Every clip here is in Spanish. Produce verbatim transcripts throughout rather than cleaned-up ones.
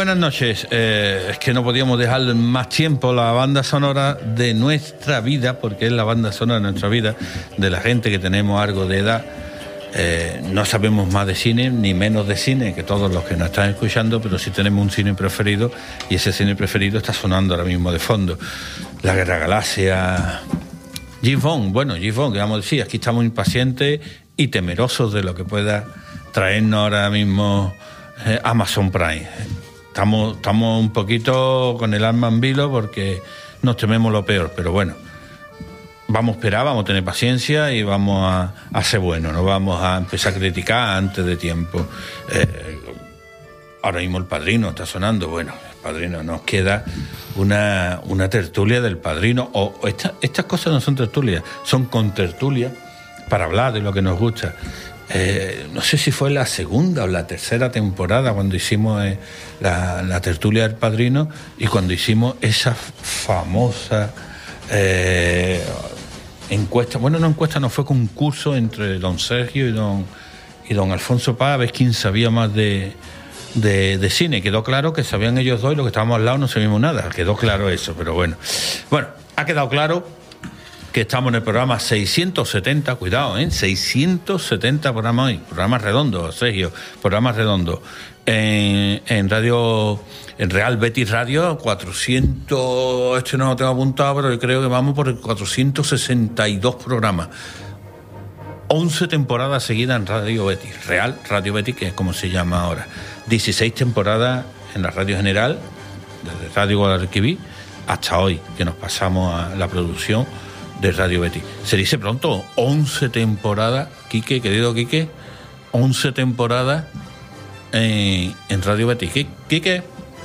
buenas noches. Eh, es que no podíamos dejar más tiempo la banda sonora de nuestra vida, porque es la banda sonora de nuestra vida, de la gente que tenemos algo de edad. Eh, no sabemos más de cine, ni menos de cine que todos los que nos están escuchando, pero sí tenemos un cine preferido, y ese cine preferido está sonando ahora mismo de fondo. La Guerra Galaxia, James Bond. Bueno, James Bond, que vamos a decir, aquí estamos impacientes y temerosos de lo que pueda traernos ahora mismo eh, Amazon Prime. Estamos, estamos un poquito con el alma en vilo porque nos tememos lo peor, pero bueno, vamos a esperar, vamos a tener paciencia y vamos a, a ser buenos, no vamos a empezar a criticar antes de tiempo. Eh, ahora mismo El Padrino está sonando, bueno, El Padrino, nos queda una, una tertulia del Padrino, o, o esta, estas cosas no son tertulias, son contertulias para hablar de lo que nos gusta. Eh, no sé si fue la segunda o la tercera temporada cuando hicimos eh, la, la tertulia del Padrino, y cuando hicimos esa famosa eh, encuesta, bueno, no encuesta, no, fue concurso entre don Sergio y don, y don Alfonso Paz, a ver quién sabía más de, de, de cine. Quedó claro que sabían ellos dos y los que estábamos al lado no sabíamos nada, quedó claro eso, pero bueno. Bueno, ha quedado claro que estamos en el programa seiscientos setenta, cuidado, ¿eh? seiscientos setenta programas hoy, programas redondos, Sergio, programas redondos. En, en radio, en Real Betis Radio, cuatrocientos, este no lo tengo apuntado, pero yo creo que vamos por el cuatrocientos sesenta y dos programas. once temporadas seguidas en Radio Betis, Real Radio Betis, que es como se llama ahora. dieciséis temporadas en la Radio General, desde Radio Guadalquivir hasta hoy, que nos pasamos a la producción de Radio Betis. Se dice pronto, once temporadas, Quique, querido Quique, once temporadas en, en Radio Betis. Quique,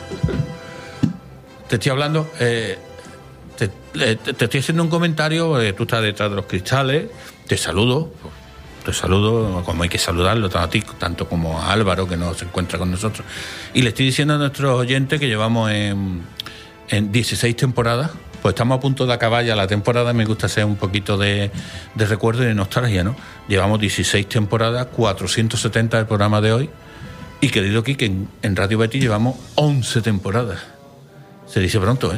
te estoy hablando, eh, te, te, te estoy haciendo un comentario, eh, tú estás detrás de los cristales, te saludo, te saludo como hay que saludarlo, tanto a ti, tanto como a Álvaro, que no se encuentra con nosotros, y le estoy diciendo a nuestros oyentes que llevamos en, en dieciséis temporadas. Pues estamos a punto de acabar ya la temporada. Me gusta hacer un poquito de, de recuerdo y de nostalgia, ¿no? Llevamos dieciséis temporadas, cuatrocientos setenta el programa de hoy. Y querido Quique, en, en Radio Betis llevamos once temporadas. Se dice pronto, ¿eh?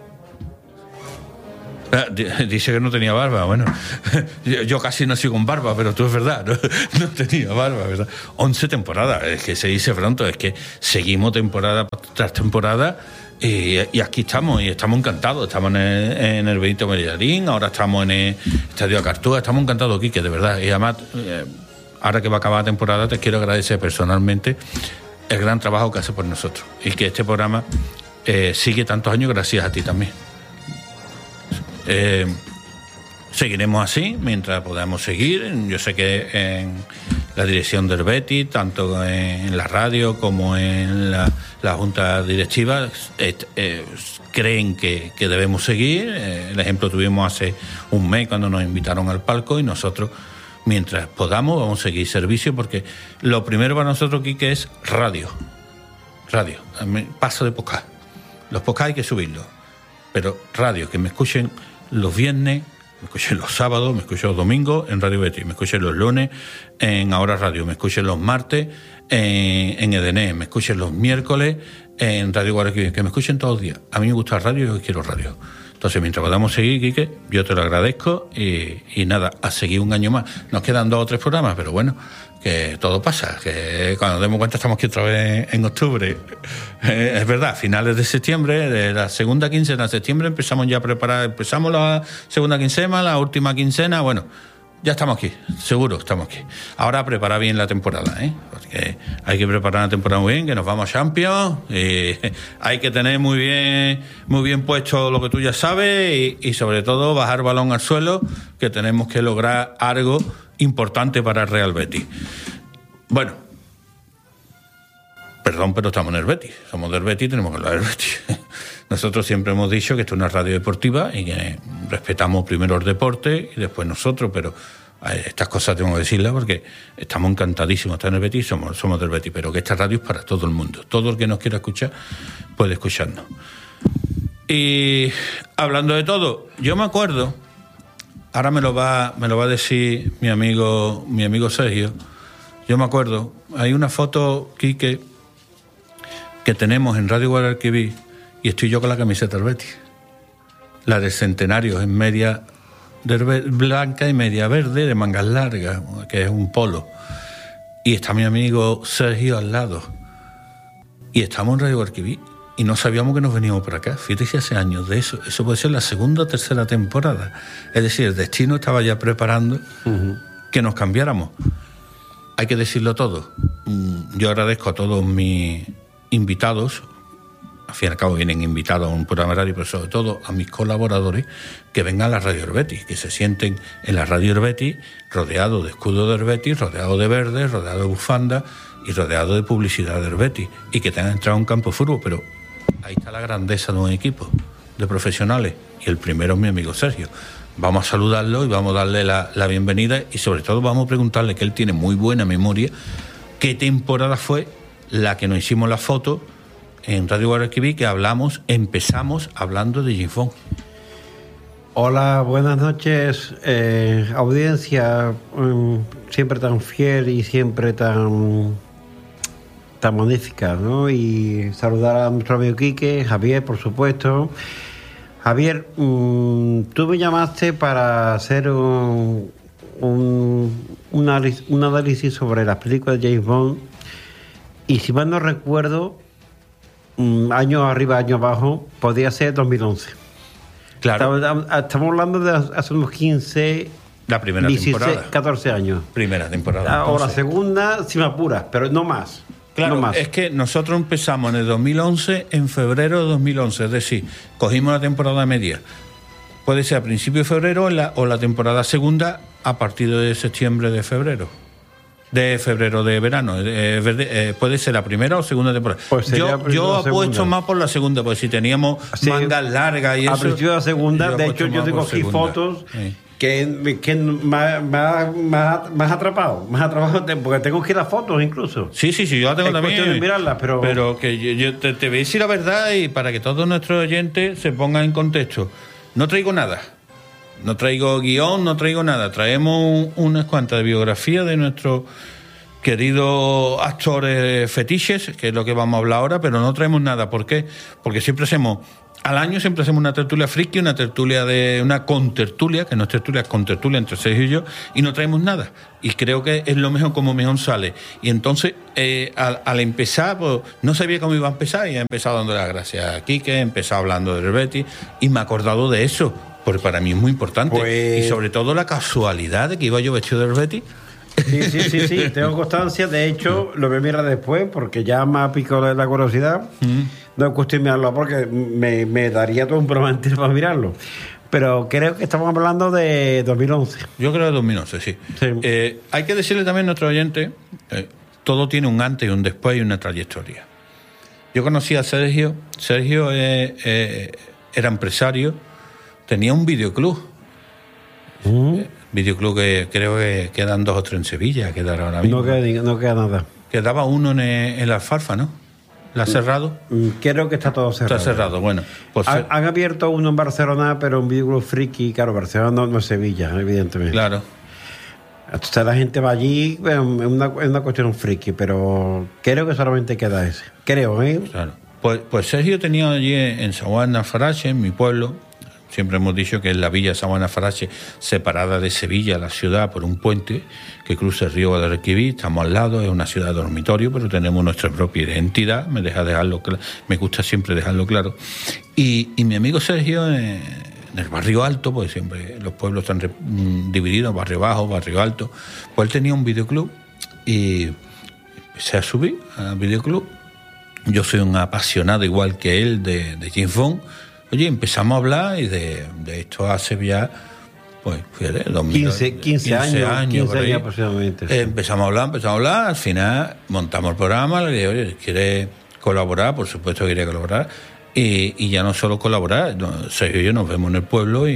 Ah, dice que no tenía barba. Bueno, yo casi nací con barba, pero tú es verdad, no, no tenía barba, ¿verdad? once temporadas, es que se dice pronto, es que seguimos temporada tras temporada. Y, y aquí estamos, y estamos encantados. Estamos en el, en el Benito Villamarín, ahora estamos en el Estadio Acartúa. Estamos encantados, Quique, de verdad. Y además, eh, ahora que va a acabar la temporada, te quiero agradecer personalmente el gran trabajo que haces por nosotros. Y que este programa eh, sigue tantos años gracias a ti también. Eh, seguiremos así mientras podamos seguir. Yo sé que en la dirección del Betis, tanto en la radio como en la, la junta directiva, eh, eh, creen que, que debemos seguir. Eh, el ejemplo tuvimos hace un mes cuando nos invitaron al palco, y nosotros, mientras podamos, vamos a seguir servicio, porque lo primero para nosotros, Quique, es radio. Radio. Paso de podcast. Los podcasts hay que subirlos, pero radio, que me escuchen los viernes, me escuchen los sábados, me escuchen los domingos en Radio Betis, me escuchen los lunes en Ahora Radio, me escuchen los martes en, en Edené, me escuchen los miércoles en Radio Guadalquivir, que me escuchen todos los días. A mí me gusta radio y yo quiero radio. Entonces, mientras podamos seguir, Quique, yo te lo agradezco, y, y nada, a seguir un año más. Nos quedan dos o tres programas, pero bueno, que todo pasa, que cuando nos demos cuenta estamos aquí otra vez en octubre. Eh, es verdad, finales de septiembre, de la segunda quincena de septiembre empezamos ya a preparar, empezamos la segunda quincena, la última quincena, bueno, ya estamos aquí, seguro estamos aquí. Ahora a preparar bien la temporada, ¿eh? Porque hay que preparar la temporada muy bien, que nos vamos a Champions, y hay que tener muy bien, muy bien puesto lo que tú ya sabes, y, y sobre todo bajar balón al suelo, que tenemos que lograr algo importante para el Real Betis. Bueno, perdón, pero estamos en el Betis, somos del Betis, tenemos que hablar del Betis. Nosotros siempre hemos dicho que esto es una radio deportiva y que respetamos primero el deporte y después nosotros, pero estas cosas tengo que decirlas porque estamos encantadísimos de estar en el Betis, somos, somos del Betis, pero que esta radio es para todo el mundo. Todo el que nos quiera escuchar puede escucharnos. Y hablando de todo, yo me acuerdo, ahora me lo va, me lo va a decir mi amigo, mi amigo Sergio, yo me acuerdo, hay una foto, Quique, que tenemos en Radio Guadalquivir, y estoy yo con la camiseta del Betis. La del centenario en media blanca y media verde, de mangas largas, que es un polo. Y está mi amigo Sergio al lado. Y estamos en Radio Guadalquivir y no sabíamos que nos veníamos por acá. Fíjate, hace años de eso. Eso puede ser la segunda o tercera temporada. Es decir, el destino estaba ya preparando uh-huh. que nos cambiáramos. Hay que decirlo todo. Yo agradezco a todos mis invitados. Al fin y al cabo vienen invitados a un programa de radio, pero sobre todo a mis colaboradores que vengan a la Radio del Betis, que se sienten en la Radio del Betis, rodeados de escudo del Betis, rodeados de verde, rodeados de bufanda y rodeados de publicidad del Betis, y que tengan entrado a un campo de fútbol. Pero ahí está la grandeza de un equipo de profesionales, y el primero es mi amigo Sergio. Vamos a saludarlo y vamos a darle la, la bienvenida, y sobre todo vamos a preguntarle, que él tiene muy buena memoria, qué temporada fue la que nos hicimos la foto en Radio Guadalquivir, que hablamos, empezamos hablando de James Bond. Hola, buenas noches, eh, audiencia, um, siempre tan fiel y siempre tan tan magnífica, ¿no? Y saludar a nuestro amigo Quique, Javier, por supuesto. Javier, um, tú me llamaste para hacer un, un, un, análisis, un análisis sobre las películas de James Bond, y si mal no recuerdo, años arriba, años abajo, podría ser dos mil once. Claro. Estamos, estamos hablando de hace unos quince, la primera dieciséis, temporada. catorce años. Primera temporada. O la segunda, si me apuras, pero no más. Claro, no más. Es que nosotros empezamos en el dos mil once, en febrero de dos mil once, es decir, cogimos la temporada media. Puede ser a principios de febrero o la, o la temporada segunda a partir de septiembre de febrero. De febrero de verano, eh, eh, puede ser la primera o segunda temporada. Pues yo yo apuesto más por la segunda, porque si teníamos sí, mangas largas y a eso. A principio de la segunda, de hecho yo te cogí fotos sí. que, que me, me, ha, me, ha, me has atrapado, me has atrapado, porque tengo que ir a las fotos incluso. Sí, sí, sí, yo la tengo es también. De mirarlas, pero pero que yo, yo te, te voy a decir la verdad, y para que todos nuestros oyentes se pongan en contexto. No traigo nada. No traigo guión, no traigo nada. Traemos un, unas cuantas de biografía de nuestros queridos actores fetiches, que es lo que vamos a hablar ahora, pero no traemos nada. ¿Por qué? Porque siempre hacemos, al año siempre hacemos una tertulia friki, una tertulia de, una contertulia, que no es tertulia, es contertulia entre Sergio y yo, y no traemos nada. Y creo que es lo mejor como mejor sale. Y entonces, eh, al, al empezar, pues no sabía cómo iba a empezar, y he empezado dándole las gracias a Quique, he empezado hablando del Betis, y me he acordado de eso, porque para mí es muy importante. Pues... Y sobre todo la casualidad de que iba yo vestido del Betis. Sí, sí, sí, sí, tengo constancia. De hecho, lo voy a mirar después, porque ya me ha picado la curiosidad. Mm. No es cuestión de mirarlo, porque me, me daría todo un programa entero para mirarlo. Pero creo que estamos hablando de dos mil once. Yo creo de dos mil once, sí. sí. Eh, hay que decirle también a nuestro oyente, eh, todo tiene un antes y un después y una trayectoria. Yo conocí a Sergio. Sergio eh, eh, era empresario, tenía un videoclub. Mm. Eh, videoclub que creo que quedan dos o tres en Sevilla, quedará ahora mismo. No queda, no queda nada. Quedaba uno en, en la Alfalfa, ¿no? ¿La ha cerrado? Creo que está todo cerrado. Está cerrado, bueno. Pues han, han abierto uno en Barcelona, pero un videoclub friki, claro, Barcelona no, no es Sevilla, evidentemente. Claro. Hasta la gente va allí, es una, es una cuestión friki, pero creo que solamente queda ese. Creo, ¿eh? Claro. Pues, pues Sergio tenía allí en Saguana Farache, en mi pueblo. Siempre hemos dicho que es la villa Saguana Farache, separada de Sevilla, la ciudad, por un puente que cruza el río Guadalquivir. Estamos al lado, es una ciudad dormitorio, pero tenemos nuestra propia identidad. Me deja dejarlo claro, me gusta siempre dejarlo claro. Y, y mi amigo Sergio, eh, en el barrio alto, porque siempre los pueblos están re, mm, divididos, barrio bajo, barrio alto, pues él tenía un videoclub y empecé a subir al videoclub. Yo soy un apasionado, igual que él, de, de James Bond. Oye, empezamos a hablar, y de, de esto hace ya, pues, fíjate, dos mil, quince, quince años, quince años aproximadamente. Sí. Eh, empezamos a hablar, empezamos a hablar, al final montamos el programa, le dije, oye, ¿quiere colaborar? Por supuesto que quería colaborar. Y, y ya no solo colaborar, no, Sergio y yo nos vemos en el pueblo y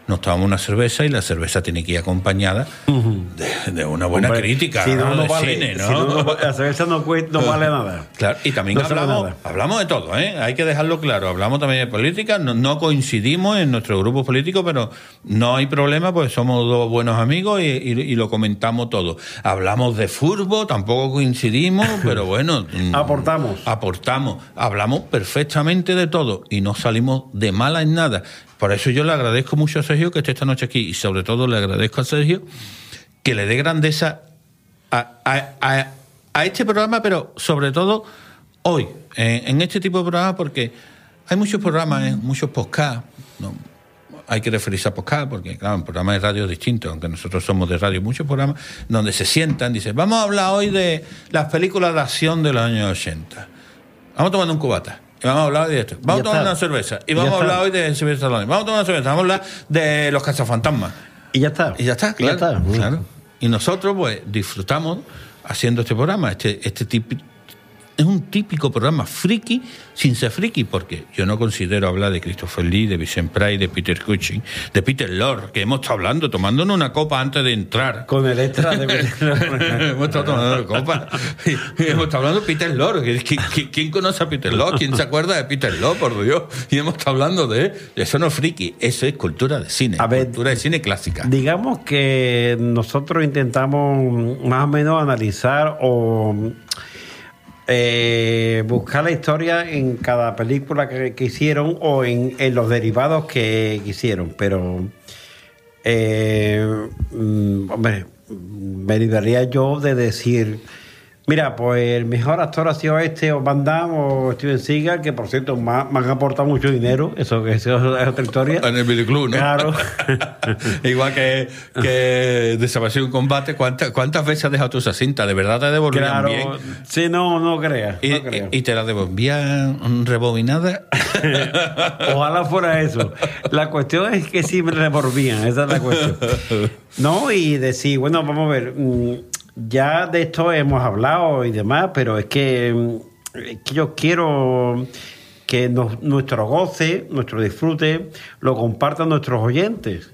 nos tomamos una cerveza y la cerveza tiene que ir acompañada uh-huh. de, de una buena Hombre, crítica si no, ¿no? no de vale, cine, ¿no? Si no, no, la cerveza no, no vale nada. Claro, y también no hablamos, hablamos de todo, ¿eh? Hay que dejarlo claro. Hablamos también de política, no, no coincidimos en nuestro grupo político, pero no hay problema, pues somos dos buenos amigos y, y, y lo comentamos todo. Hablamos de fútbol, tampoco coincidimos, pero bueno. aportamos. Aportamos. Hablamos perfectamente de todo y no salimos de mala en nada. Por eso yo le agradezco mucho a Sergio que esté esta noche aquí y sobre todo le agradezco a Sergio que le dé grandeza a, a, a, a este programa, pero sobre todo hoy, en, en este tipo de programas, porque hay muchos programas, ¿eh? muchos podcasts, ¿no? Hay que referirse a podcast porque, claro, en programas de radio es distinto, aunque nosotros somos de radio, muchos programas donde se sientan, dicen, vamos a hablar hoy de las películas de acción de los años ochenta. Vamos tomando un cubata. Y vamos a hablar de esto. Vamos a tomar una cerveza. Y vamos a hablar hoy de Sylvester Stallone. Vamos a tomar una cerveza. Vamos a hablar de los cazafantasmas. Y ya está. Y ya está, claro. Y, ya está. claro. Y nosotros, pues, disfrutamos haciendo este programa. Este, este tipo. Es un típico programa friki sin ser friki, porque yo no considero hablar de Christopher Lee, de Vincent Price, de Peter Cushing, de Peter Lorre, que hemos estado hablando, tomándonos una copa antes de entrar. Con el extra de Peter Lorre. Hemos estado tomando una copa. Y, y hemos estado hablando de Peter Lorre. ¿Quién, ¿Quién conoce a Peter Lorre? ¿Quién se acuerda de Peter Lorre, por Dios? Y hemos estado hablando de... Eso no es friki, eso es cultura de cine. A ver, cultura de cine clásica. Digamos que nosotros intentamos más o menos analizar o... Eh, buscar la historia en cada película que, que hicieron o en, en los derivados que, que hicieron, pero eh, mm, hombre, me libraría yo de decir, mira, pues el mejor actor ha sido este o Van Damme o Steven Seagal, que por cierto me, me han aportado mucho dinero, eso, eso es otra historia. En el videoclub, ¿no? Claro. Igual que, que Desapareció un combate, ¿cuántas, ¿cuántas veces has dejado tú esa cinta? ¿De verdad te devolvían claro, bien? Sí, no, no creas. ¿Y, no creas. y, y te la devolvían rebobinada? Ojalá fuera eso. La cuestión es que sí me revolvían, esa es la cuestión. No, y decir, bueno, vamos a ver... Ya de esto hemos hablado y demás, pero es que, es que yo quiero que nos, nuestro goce, nuestro disfrute, lo compartan nuestros oyentes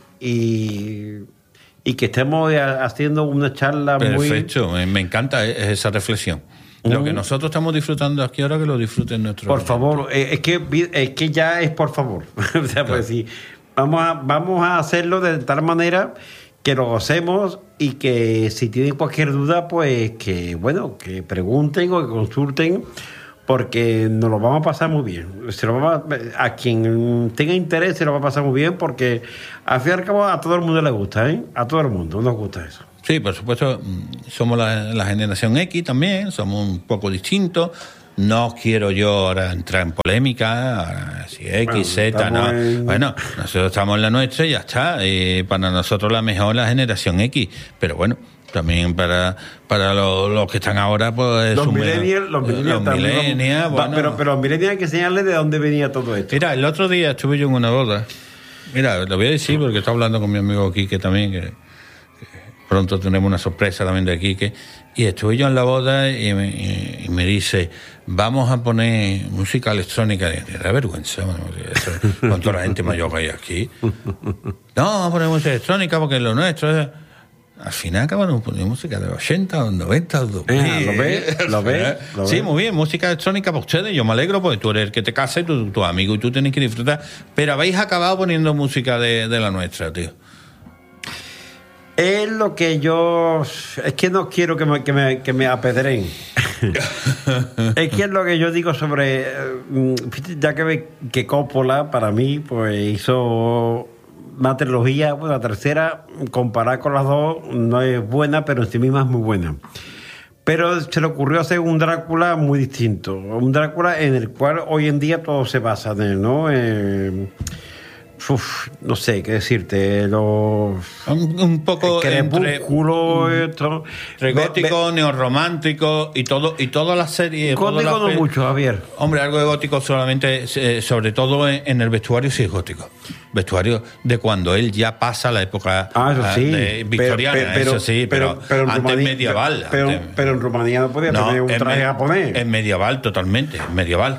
y, y que estemos haciendo una charla Perfecto, muy... Perfecto, me encanta esa reflexión. Lo mm. que nosotros estamos disfrutando aquí ahora, que lo disfruten nuestros Por oyentes. favor, es que, es que ya es por favor. O sea, claro. Pues sí, vamos a, vamos a hacerlo de tal manera... que lo gocemos y que si tienen cualquier duda, pues que, bueno, que pregunten o que consulten, porque nos lo vamos a pasar muy bien. Se lo vamos a, a quien tenga interés se lo va a pasar muy bien, porque al fin y al cabo a todo el mundo le gusta, ¿eh? A todo el mundo nos gusta eso. Sí, por supuesto, somos la, la generación X también, somos un poco distintos. No quiero yo ahora entrar en polémica, si X, bueno, Z, no. En... Bueno, nosotros estamos en la nuestra y ya está. Y para nosotros la mejor la generación X. Pero bueno, también para para los, los que están ahora, pues... Los millennials, los millennials los millennials, bueno. Pero, pero los millennials hay que enseñarles de dónde venía todo esto. Mira, el otro día estuve yo en una boda. Mira, lo voy a decir porque estoy hablando con mi amigo Quique también, que, que pronto tenemos una sorpresa también de Quique. Y estuve yo en la boda y me, y, y me dice, vamos a poner música electrónica. Y da vergüenza, bueno, eso, con toda la gente mayor que hay aquí. No, vamos a poner música electrónica porque es lo nuestro. Al final acabaron poniendo música de los ochenta, los noventa, los dos mil. Eh, ¿Lo ves? ¿Lo ves? ¿Lo Sí, ves? muy bien, música electrónica para ustedes. Yo me alegro porque tú eres el que te casa y tu, tu amigo y tú tenés que disfrutar. Pero habéis acabado poniendo música de, de la nuestra, tío. Es lo que yo... Es que no quiero que me, que me, que me apedreen. Es que es lo que yo digo sobre... Ya que, ve, que Coppola, para mí, pues hizo una trilogía, bueno, la tercera, comparada con las dos, no es buena, pero en sí misma es muy buena. Pero se le ocurrió hacer un Drácula muy distinto. Un Drácula en el cual hoy en día todo se basa en él, ¿no? Eh, Uf, no sé qué decirte, los un, un poco Crepúsculo, entre, esto, entre gótico, be, be, neorromántico y todo y toda la serie. Gótico no pe... mucho, Javier. Hombre, algo de gótico solamente, eh, sobre todo en, en el vestuario sí es gótico. Vestuario de cuando él ya pasa la época ah, eso sí. de victoriana, pero, pero, eso sí, pero, pero, pero antes Rumanía, medieval. Pero, antes, pero en Rumanía no podía no, tener un traje me, japonés. Es medieval totalmente, medieval.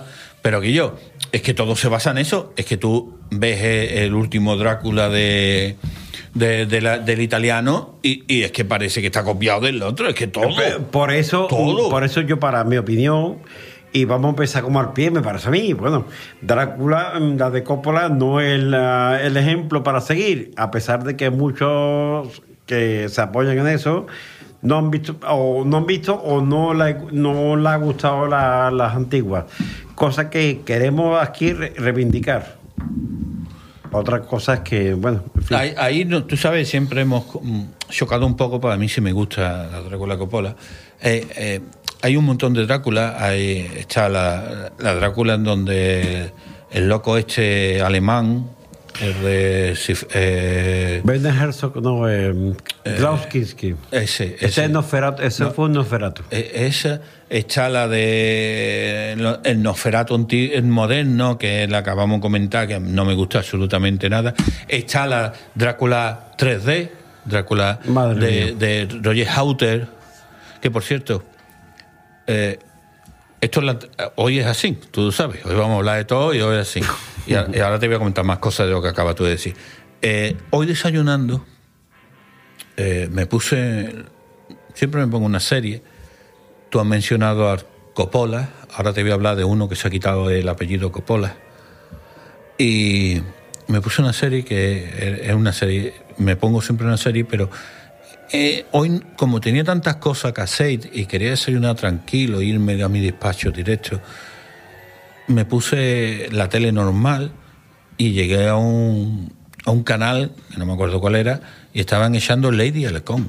Pero que yo, es que todo se basa en eso. Es que tú ves el último Drácula de, de, de la, del italiano y, y es que parece que está copiado del otro. Es que todo. Por eso, todo. Por eso yo, para mi opinión, y vamos a empezar como al pie, me parece a mí. Bueno, Drácula, la de Coppola, no es la, el ejemplo para seguir, a pesar de que muchos que se apoyan en eso no han visto o no han visto o no le no le ha gustado la, las antiguas, cosa que queremos aquí re- reivindicar. Otra cosa es que, bueno, en fin. Ahí, ahí no, tú sabes, siempre hemos chocado un poco. Para mí sí me gusta la Drácula Coppola. Eh, eh, hay un montón de Drácula. Ahí está la, la Drácula en donde el loco este alemán, el de eh, Werner Herzog, no, eh, Klaus Kinski. Ese, ese. ese, es Nosferatu, ese no, fue un Nosferatu. Esa está la de el Nosferatu moderno, que la acabamos de comentar, que no me gusta absolutamente nada. Está la Drácula tres D, Drácula de, de Roger Hauter, que por cierto, eh, esto es la, hoy es así, tú sabes, hoy vamos a hablar de todo y hoy es así. Y, a, y ahora te voy a comentar más cosas de lo que acabas tú de decir. Eh, hoy desayunando, eh, me puse, siempre me pongo una serie. Tú has mencionado a Coppola, ahora te voy a hablar de uno que se ha quitado el apellido Coppola. Y me puse una serie que es una serie, me pongo siempre una serie, pero eh, hoy, como tenía tantas cosas que hacer y quería desayunar tranquilo, irme a mi despacho directo, me puse la tele normal y llegué a un, a un canal, que no me acuerdo cuál era, y estaban echando Lady Halcón,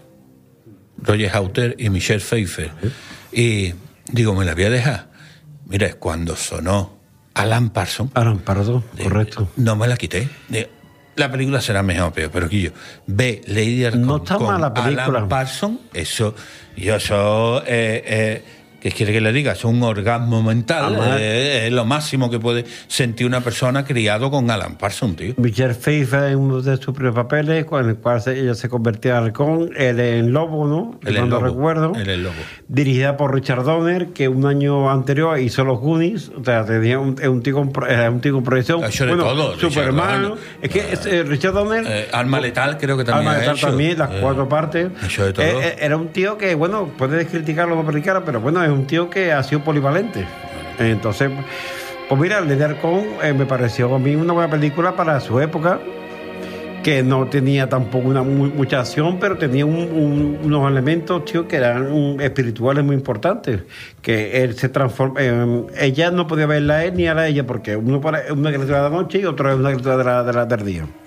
Roger Hauter y Michelle Pfeiffer. Y digo, me la voy a dejar. Mira, cuando sonó Alan Parsons. Alan Parsons, correcto. No me la quité. Digo, la película será mejor o peor, pero que yo ve Lady Halcón no está con mal la película. Alan Parsons, eso, yo eso, eh, eh, ¿qué quiere que le diga? Es un orgasmo mental, eh, es lo máximo que puede sentir una persona criado con Alan Parsons, tío. Michelle Pfeiffer en uno de sus primeros papeles, con el cual se, ella se convertía en halcón, él en Lobo, ¿no? Él en no Lobo. recuerdo. Él en Lobo. Dirigida por Richard Donner, que un año anterior hizo Los Goonies, o sea, tenía un, un tío con, un tío con proyección. Ha hecho de bueno, todo, Superman. Richard es que es, eh, Richard Donner. Eh, Alma Letal, creo que también. Alma ha Letal hecho. también, las eh, cuatro partes. Ha hecho de todo. Eh, eh, era un tío que, bueno, puedes criticarlo o no criticarlo, pero bueno, es un tío que ha sido polivalente. Entonces, pues mira, Lady Halcón eh, me pareció a mí una buena película para su época, que no tenía tampoco una muy, mucha acción, pero tenía un, un, unos elementos, tío, que eran um, espirituales muy importantes. Que él se transforma. Eh, ella no podía verla a él ni a la ella, porque uno es una criatura de la noche y otro es una criatura de la, de la, del día.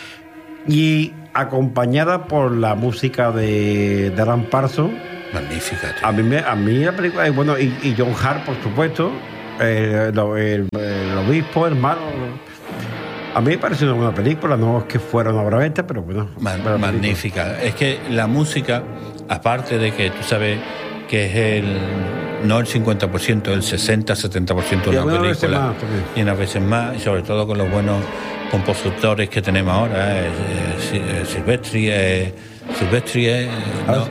Y acompañada por la música de, de Alan Parsons. Magnífica, tío. A mí, me, a mí la película, bueno, y, y John Hart, por supuesto, eh, el, el, el obispo, el malo. A mí me pareció una buena película, no es que fuera una obra maestra, pero bueno. Ma- magnífica. Es que la música, aparte de que tú sabes que es el no el cincuenta por ciento, el sesenta setenta por ciento de una película, y unas veces más, y sobre todo con los buenos compositores que tenemos ahora, eh, eh, Silvestri, eh, Silvestri, eh, no,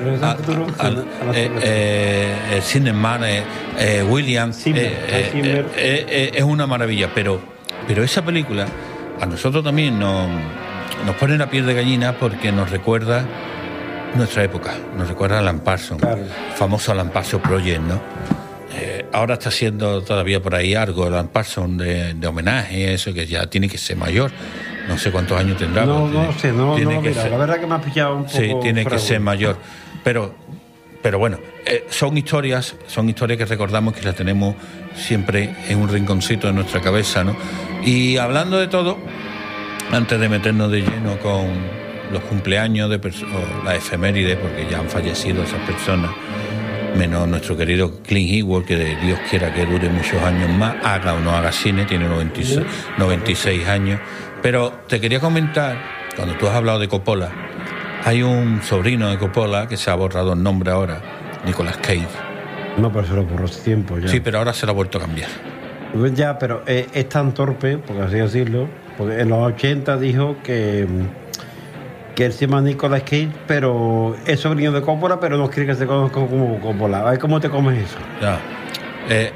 Cineman, Williams, eh, eh, eh, eh, eh, es una maravilla, pero, pero esa película a nosotros también nos, nos pone la piel de gallina porque nos recuerda nuestra época, nos recuerda a Alan Parsons, claro. Famoso Alan Parsons Project, ¿no? Eh, ahora está haciendo todavía por ahí algo Alan Parsons de, de homenaje, eso que ya tiene que ser mayor, no sé cuántos años tendrá. No, no sé, no, tiene no que mira, ser, la verdad que me ha pillado un poco. Sí, tiene que fragua. ser mayor, pero, pero bueno, eh, son historias, son historias que recordamos, que las tenemos siempre en un rinconcito de nuestra cabeza, ¿no? Y hablando de todo, antes de meternos de lleno con los cumpleaños de perso- o la efeméride, porque ya han fallecido esas personas, menos nuestro querido Clint Eastwood, que de Dios quiera que dure muchos años más, haga o no haga cine, tiene noventa y seis, noventa y seis años. Pero te quería comentar, cuando tú has hablado de Coppola, hay un sobrino de Coppola que se ha borrado el nombre ahora, Nicolas Cage. No, pero se lo borró hace tiempo ya. Sí, pero ahora se lo ha vuelto a cambiar. Pues ya, pero eh, es tan torpe, por así decirlo, porque en los ochenta dijo que que él se llama Nicolas Cage, pero es sobrino de Coppola, pero no quiere que se conozca como Coppola. A ver cómo te comes eso. Ya. Eh,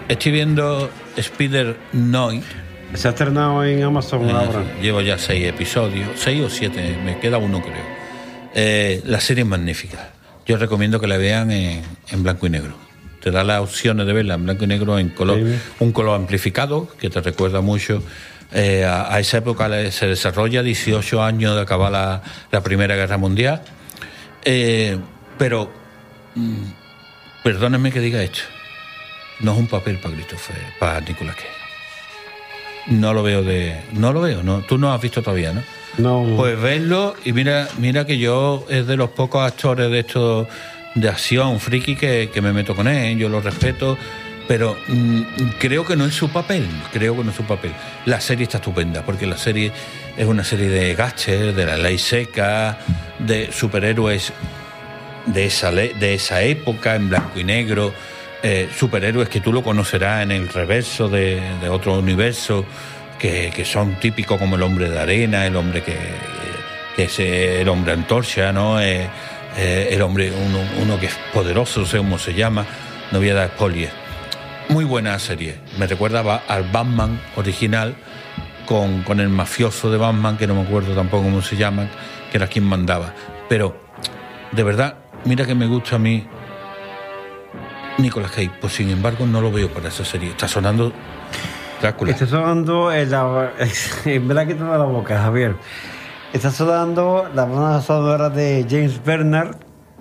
Estoy viendo Spider-Noir. Se ha estrenado en Amazon Eh, ahora. Llevo ya seis episodios, seis o siete, me queda uno creo. Eh, la serie es magnífica. Yo recomiendo que la vean en, en blanco y negro. Te da las opciones de verla en blanco y negro, en color, Sí. un color amplificado que te recuerda mucho. Eh, a, a esa época se desarrolla dieciocho años de acabar la, la Primera Guerra Mundial. Eh, pero, mm, perdónenme que diga esto, no es un papel para Christopher, para Nicolas Cage. No lo veo de, no lo veo, no. Tú no has visto todavía, ¿no? No. Pues verlo y mira, mira que yo es de los pocos actores de estos de acción friki que, que me meto con él, yo lo respeto, pero mmm, creo que no es su papel, creo que no es su papel. La serie está estupenda, porque la serie es una serie de gaches, de la ley seca, de superhéroes de esa, le- de esa época, en blanco y negro, eh, superhéroes que tú lo conocerás en el reverso de, de otro universo, que, que son típicos como el hombre de arena, el hombre que, que es el hombre antorcha, ¿no? Eh, eh, el hombre, uno, uno que es poderoso, no sé cómo se llama, no voy a dar spoilers. Muy buena serie, me recuerda al Batman original con, con el mafioso de Batman, que no me acuerdo tampoco cómo se llama, que era quien mandaba. Pero, de verdad, mira que me gusta a mí Nicolas Cage, pues sin embargo no lo veo para esa serie. Está sonando Drácula. Está sonando en la... En verdad que te da la boca, Javier. Está sonando la banda sonora de James Bernard.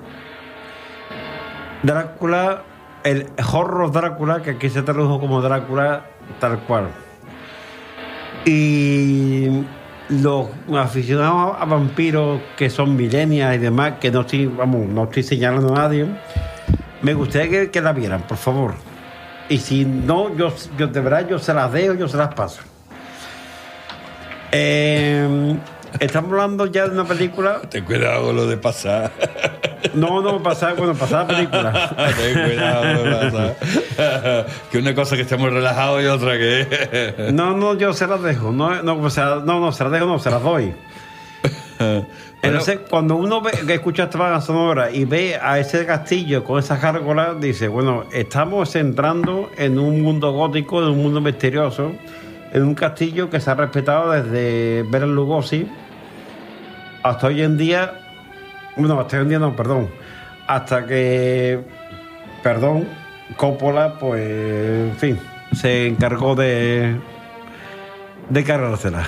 Drácula, el horror Drácula, que aquí se tradujo como Drácula tal cual. Y los aficionados a vampiros que son millennials y demás, que no estoy, vamos, no estoy señalando a nadie, me gustaría que, que la vieran, por favor. Y si no, yo, yo de verdad yo se las dejo, yo se las paso. Eh, estamos hablando ya de una película. Ten cuidado con lo de pasar. No, no, pasar, bueno, pasar la película. Ten cuidado con lo de pasar. Que una cosa que estemos relajados y otra que... No, no, yo se las dejo. No, no, o sea, no, no, se las dejo, no, se las doy. Entonces, cuando uno ve, que escucha esta banda sonora y ve a ese castillo con esas gárgolas, dice, bueno, estamos entrando en un mundo gótico, en un mundo misterioso, en un castillo que se ha respetado desde Bela Lugosi hasta hoy en día. Bueno, hasta hoy en día no, perdón. Hasta que, perdón, Coppola, pues, en fin, se encargó de, de cargársela.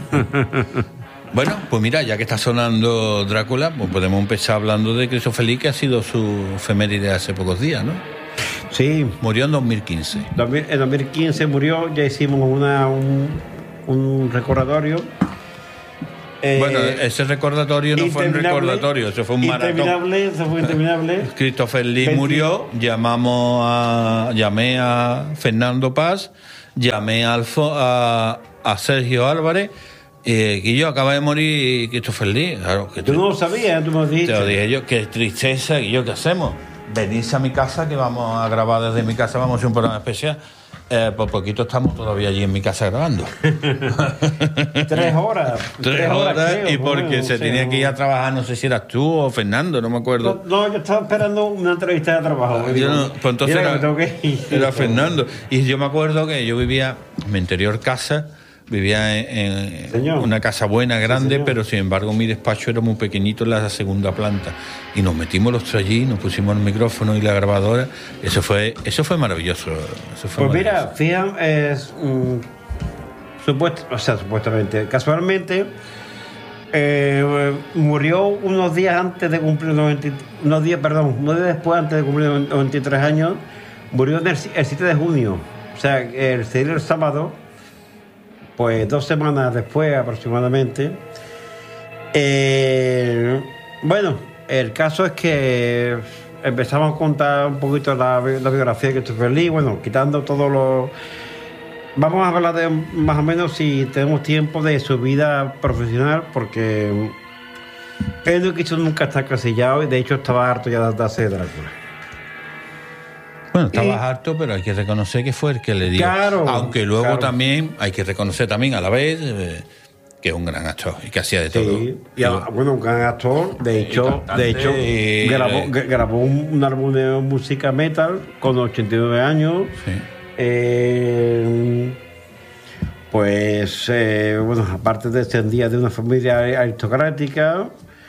Bueno, pues mira, ya que está sonando Drácula, pues podemos empezar hablando de Christopher Lee, que ha sido su efeméride hace pocos días, ¿no? Sí. Murió en dos mil quince. En dos mil quince murió, ya hicimos una, un, un recordatorio. Eh, Bueno, ese recordatorio no fue un recordatorio, eso fue un maratón. Interminable, eso fue interminable. Christopher Lee veinti murió, llamamos a, llamé a Fernando Paz, llamé a, Alfo, a, a Sergio Álvarez, eh, y yo acaba de morir Christopher Lee. Claro, que Tú no lo sabías, tú me lo dijiste. Te lo dije yo, qué tristeza, y yo, ¿qué hacemos? Venís a mi casa, que vamos a grabar desde mi casa, vamos a hacer un programa especial. Eh, por poquito estamos todavía allí en mi casa grabando. Tres horas. Tres horas, creo, y porque bueno, se o sea, tenía que ir a trabajar, no sé si eras tú o Fernando, no me acuerdo. No, no, yo estaba esperando una entrevista de trabajo. Yo Digo, no, pues entonces mira, era, que tengo que ir. era Fernando. Y yo me acuerdo que yo vivía en mi anterior casa, vivía en, en una casa buena, grande, sí, pero sin embargo mi despacho era muy pequeñito en la segunda planta. Y nos metimos los tres allí, nos pusimos el micrófono y la grabadora. Eso fue, eso fue maravilloso. Eso fue pues maravilloso. mira, fíjate, es, mm, supuesto, o sea, supuestamente, casualmente, eh, murió unos días antes de cumplir noventa, unos días, perdón, unos días después antes de cumplir noventa y tres años, murió el, el siete de junio. O sea, el, el sábado, pues dos semanas después aproximadamente. Eh, bueno, el caso es que empezamos a contar un poquito la, la biografía de Christopher Lee, bueno, quitando todos los... Vamos a hablar de más o menos, si tenemos tiempo, de su vida profesional, porque él no quiso nunca estar casillado y de hecho estaba harto ya de hacer Drácula. Bueno, estabas y, harto, pero hay que reconocer que fue el que le dio. Claro, aunque luego claro. también hay que reconocer también a la vez eh, que es un gran actor y que hacía de todo. Sí, y a, bueno, un gran actor. De hecho, de hecho y, grabó, eh, grabó un, un álbum de música metal con ochenta y nueve años. Sí. Eh, pues, eh, bueno, aparte descendía de una familia aristocrática.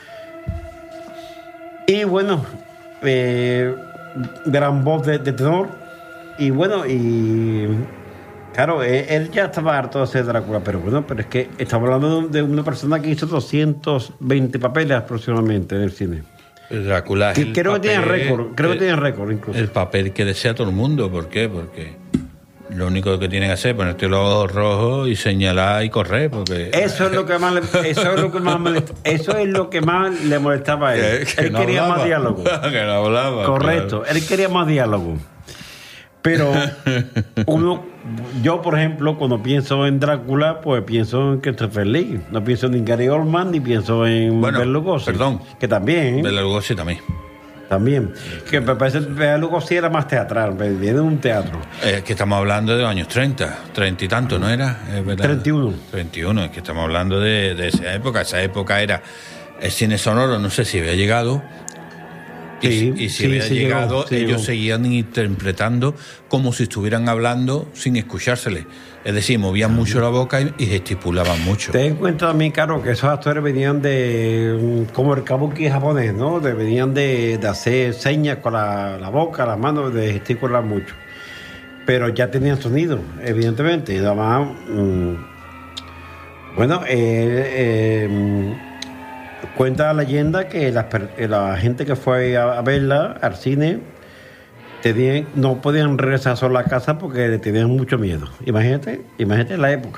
Y bueno, eh, gran voz de, de tenor. Y bueno, y claro, él, él ya estaba harto de hacer Drácula, pero bueno, pero es que estamos hablando de una persona que hizo doscientos veinte papeles aproximadamente en el cine. El Drácula es Y el creo papel, que tiene récord, creo el, que tiene récord incluso. El papel que desea todo el mundo, ¿por qué? Porque lo único que tienen que hacer es ponerte los ojos rojos y señalar y correr, porque eso es lo que más le, eso es lo que más molest, eso es lo que más le molestaba a él. Que, que él no quería hablaba, más diálogo. que no hablaba. Correcto, claro. Él quería más diálogo. Pero uno, yo por ejemplo, cuando pienso en Drácula, pues pienso en Christopher Lee. No pienso ni en Gary Oldman, ni pienso en bueno, Bela Lugosi. Perdón. Que también. Bela Lugosi también. También. Que me parece que Bela Lugosi era más teatral, viene de un teatro. Es que estamos hablando de los años treinta, treinta y tanto, ¿no era? treinta y uno. treinta y uno, es que estamos hablando de, de esa época. Esa época era el cine sonoro, no sé si había llegado. Y, Sí, y si sí, había sí llegado, llegó, sí ellos llegó. seguían interpretando como si estuvieran hablando sin escuchársele. Es decir, movían mucho la boca y, y gesticulaban mucho. Ten en cuenta también, Caro, que esos actores venían de, como el kabuki japonés, ¿no? De, venían de, de hacer señas con la, la boca, las manos, de gesticular mucho. Pero ya tenían sonido, evidentemente. Y además, mmm, bueno, eh, eh, cuenta la leyenda que la, la gente que fue a, a verla al cine tenían, no podían regresar sola a casa porque le tenían mucho miedo. Imagínate, imagínate la época.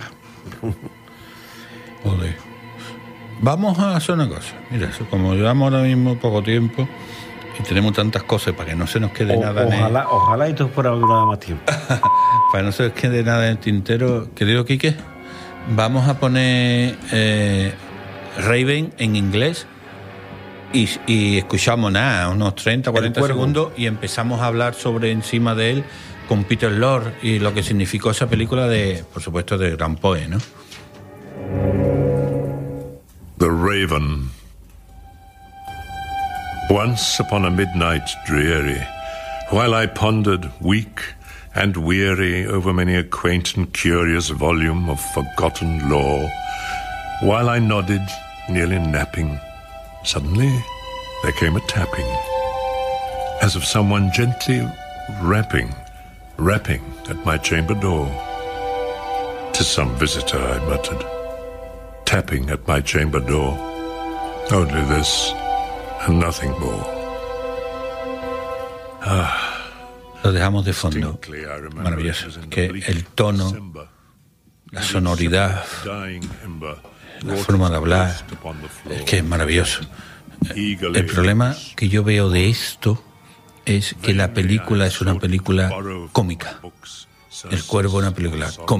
Joder. Vamos a hacer una cosa. Mira, como llevamos ahora mismo poco tiempo y tenemos tantas cosas para que no se nos quede O, nada ojalá, en el, ojalá esto fuera durar más tiempo. para que no se nos quede nada en el tintero, querido Quique, vamos a poner eh, Raven en inglés y, y escuchamos nada, unos treinta, cuarenta segundos y empezamos a hablar sobre encima de él con Peter Lorre y lo que significó esa película de, por supuesto, de Gran Poe, ¿no? The Raven. Once upon a midnight dreary, while I pondered weak and weary over many a quaint and curious volume of forgotten lore, while I nodded, nearly napping, suddenly there came a tapping, as of someone gently rapping, rapping at my chamber door. "'Tis some visitor," I muttered, tapping at my chamber door. Only this, and nothing more. Ah. Lo dejamos de fondo. Maravilloso. Que el tono, la sonoridad, la forma de hablar, es que es maravilloso. El problema que yo veo de esto es que la película es una película cómica. El Cuervo es una película cómica.